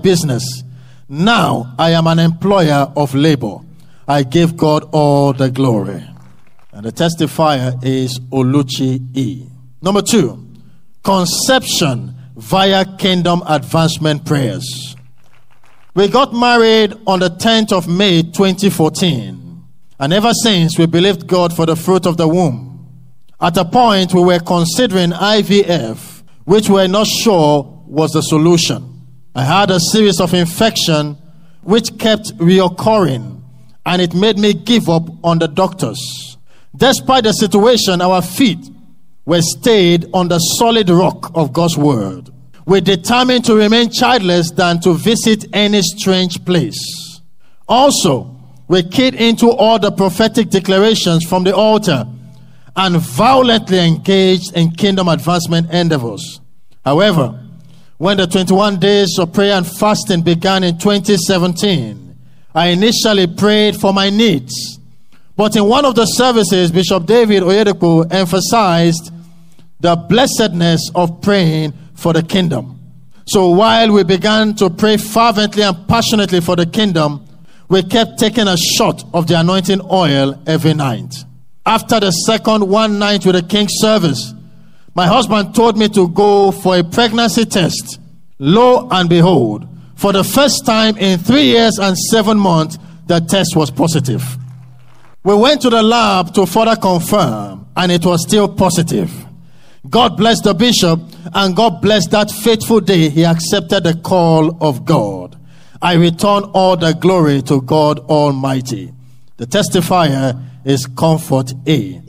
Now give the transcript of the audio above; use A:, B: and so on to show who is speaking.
A: business. Now I am an employer of labor. I give God all the glory. And the testifier is Oluchi E. Number 2, conception via kingdom advancement prayers. We got married on the 10th of May 2014. And ever since, we believed God for the fruit of the womb. At a point, we were considering IVF, which we were not sure was the solution. I had a series of infection which kept reoccurring, and it made me give up on the doctors. Despite the situation, our feet were stayed on the solid rock of God's word. We determined to remain childless than to visit any strange place. Also, we keyed into all the prophetic declarations from the altar and violently engaged in kingdom advancement endeavors. However, when the 21 days of prayer and fasting began in 2017, I initially prayed for my needs. But in one of the services, Bishop David Oyedepo emphasized the blessedness of praying for the kingdom. So while we began to pray fervently and passionately for the kingdom, we kept taking a shot of the anointing oil every night. After the second one night with the king's service, my husband told me to go for a pregnancy test. Lo and behold, for the first time in 3 years and 7 months, the test was positive. We went to the lab to further confirm, and it was still positive. God bless the bishop, and God bless that faithful day he accepted the call of God. I return all the glory to God Almighty. The testifier is Comfort A.